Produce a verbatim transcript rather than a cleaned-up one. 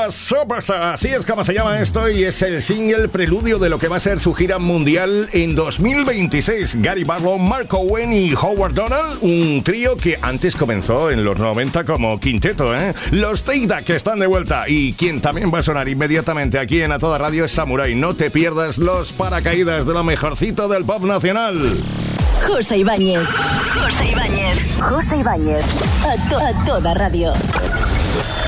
America's Superstar. Así es como se llama esto y es el single preludio de lo que va a ser su gira mundial en dos mil veintiséis. Gary Barlow, Mark Owen y Howard Donald, un trío que antes comenzó en los noventa como quinteto, ¿eh? Los Take That, que están de vuelta, y quien también va a sonar inmediatamente aquí en A Toda Radio es Samurai. No te pierdas los paracaídas de lo mejorcito del pop nacional. José Ibáñez. José Ibáñez. José Ibáñez. A, to- a Toda Radio.